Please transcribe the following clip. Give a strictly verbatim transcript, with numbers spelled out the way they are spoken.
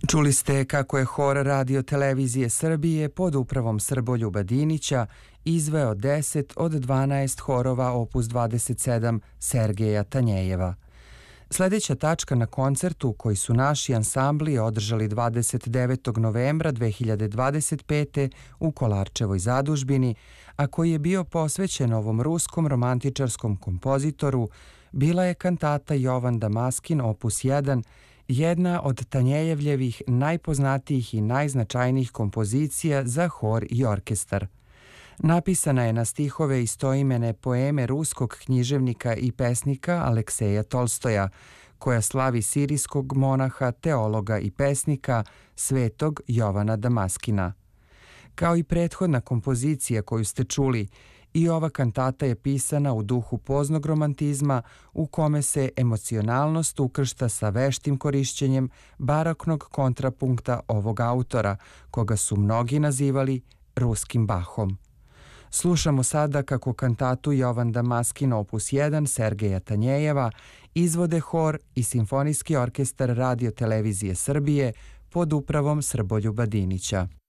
Čuli ste kako je hor Radio Televizije Srbije pod upravom Srboljuba Dinića izveo deset od dvanaest horova opus dvadeset sedam Sergeja Tanjejeva. Sljedeća tačka na koncertu koji su naši ansambli održali dvadeset devetog novembra dve hiljade dvadeset pete. u Kolarčevoj zadužbini, a koji je bio posvećen ovom ruskom romantičarskom kompozitoru, bila je kantata Jovan Damaskin opus jedan, jedna od Tanjejevljevih najpoznatijih i najznačajnijih kompozicija za hor i orkestar. Napisana je na stihove istoimene poeme ruskog književnika i pesnika Alekseja Tolstoja, koja slavi sirijskog monaha, teologa i pesnika svetog Jovana Damaskina. Kao i prethodna kompozicija koju ste čuli, i ova kantata je pisana u duhu poznog romantizma u kome se emocionalnost ukršta sa veštim korišćenjem baroknog kontrapunkta ovog autora, koga su mnogi nazivali ruskim Bachom. Slušamo sada kako kantatu Jovan Damaskin opus jedan Sergeja Tanjejeva izvode hor i simfonijski orkestar Radio Televizije Srbije pod upravom Srboljuba Dinića.